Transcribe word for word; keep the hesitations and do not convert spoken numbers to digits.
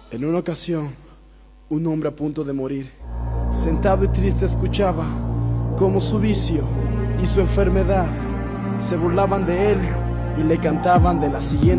En una ocasión, un hombre a punto de morir, sentado y triste, escuchaba cómo su vicio y su enfermedad se burlaban de él y le cantaban de la siguiente